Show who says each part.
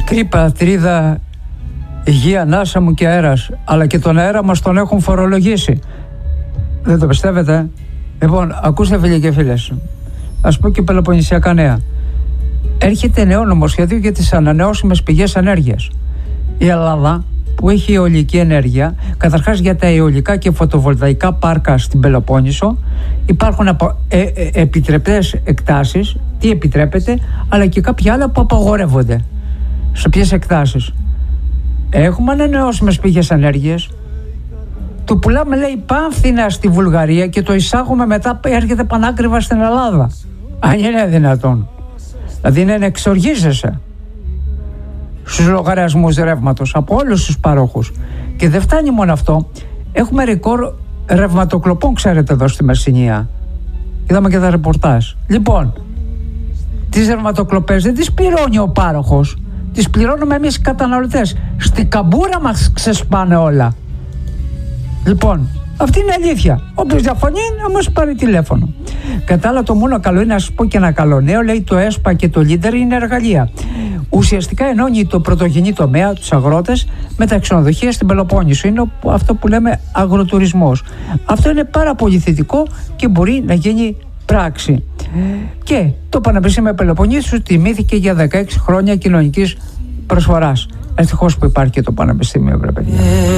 Speaker 1: Μικρή πατρίδα, γη, ανάσα μου και αέρας, αλλά και τον αέρα μας τον έχουν φορολογήσει. Δεν το πιστεύετε? Λοιπόν, ακούστε φίλοι και φίλες, ας πω και πελοποννησιακά νέα. Έρχεται νέο νομοσχέδιο για τις ανανεώσιμες πηγές ενέργειας. Η Ελλάδα, που έχει αιωλική ενέργεια, καταρχάς για τα αιωλικά και φωτοβολταϊκά πάρκα στην Πελοπόννησο υπάρχουν επιτρεπτές εκτάσεις, τι επιτρέπεται, αλλά και κάποια άλλα που απαγορεύονται. Σε ποιες εκτάσεις? Έχουμε ανανεώσιμες πηγές ενέργειας, το πουλάμε, λέει, πάμφθηνα στη Βουλγαρία και το εισάγουμε μετά, έρχεται πανάκριβα στην Ελλάδα. Αν είναι δυνατόν? Δηλαδή είναι να εξοργίζεσαι στους λογαριασμούς ρεύματος από όλους τους παρόχους. Και δεν φτάνει μόνο αυτό, έχουμε ρεκόρ ρευματοκλοπών, ξέρετε, εδώ στη Μεσσηνία. Είδαμε και τα ρεπορτάζ. Λοιπόν, τις ρευματοκλοπές δεν τις πληρώνει ο πάροχος, τις πληρώνουμε εμείς οι καταναλωτές. Στη καμπούρα μας ξεσπάνε όλα. Λοιπόν, αυτή είναι αλήθεια. Όποιος διαφωνεί να μας πάρει τηλέφωνο. Κατά άλλα, το μόνο καλό είναι να σας πω και ένα καλό νέο. Λέει το ΕΣΠΑ και το Leader είναι εργαλεία. Ουσιαστικά ενώνει το πρωτογενή τομέα, τους αγρότες, με τα ξενοδοχεία στην Πελοπόννησο. Είναι αυτό που λέμε αγροτουρισμός. Αυτό είναι πάρα πολύ θετικό και μπορεί να γίνει πράξη. Και το Πανεπιστήμιο Πελοποννήσου τιμήθηκε για 16 χρόνια κοινωνικής προσφοράς. Ευτυχώς που υπάρχει και το Πανεπιστήμιο, βρε παιδιά.